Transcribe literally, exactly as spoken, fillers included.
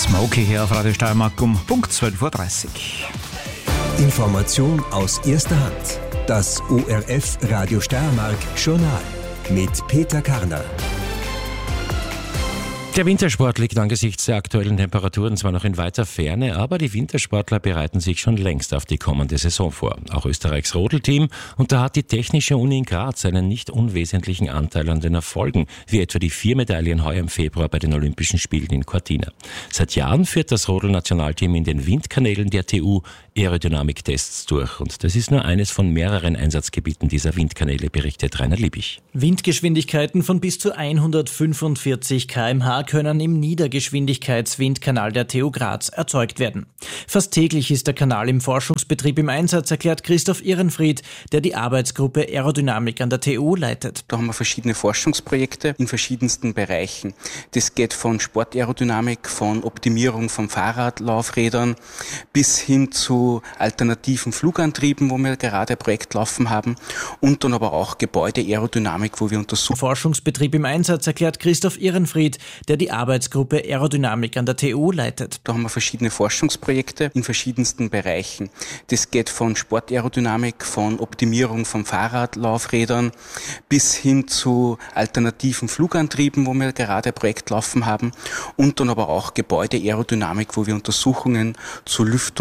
Smokey hier auf Radio Steiermark um Punkt zwölf Uhr dreißig. Information aus erster Hand. Das O R F Radio Steiermark Journal mit Peter Karner. Der Wintersport liegt angesichts der aktuellen Temperaturen zwar noch in weiter Ferne, aber die Wintersportler bereiten sich schon längst auf die kommende Saison vor. Auch Österreichs Rodelteam, und da hat die Technische Uni in Graz einen nicht unwesentlichen Anteil an den Erfolgen, wie etwa die vier Medaillen heuer im Februar bei den Olympischen Spielen in Cortina. Seit Jahren führt das Rodel-Nationalteam in den Windkanälen der T U Aerodynamiktests durch, und das ist nur eines von mehreren Einsatzgebieten dieser Windkanäle, berichtet Rainer Liebich. Windgeschwindigkeiten von bis zu hundertfünfundvierzig Kilometer pro Stunde können im Niedergeschwindigkeitswindkanal der T U Graz erzeugt werden. Fast täglich ist der Kanal im Forschungsbetrieb im Einsatz, erklärt Christoph Ehrenfried, der die Arbeitsgruppe Aerodynamik an der T U leitet. Da haben wir verschiedene Forschungsprojekte in verschiedensten Bereichen. Das geht von Sportaerodynamik, von Optimierung von Fahrradlaufrädern bis hin zu alternativen Flugantrieben, wo wir gerade ein Projekt laufen haben, und dann aber auch Gebäudeaerodynamik, wo wir untersuchen. Forschungsbetrieb im Einsatz, erklärt Christoph Ehrenfried, der die Arbeitsgruppe Aerodynamik an der T U leitet. Da haben wir verschiedene Forschungsprojekte in verschiedensten Bereichen. Das geht von Sportaerodynamik, von Optimierung von Fahrradlaufrädern bis hin zu alternativen Flugantrieben, wo wir gerade ein Projekt laufen haben, und dann aber auch Gebäudeaerodynamik, wo wir Untersuchungen zur Lüftung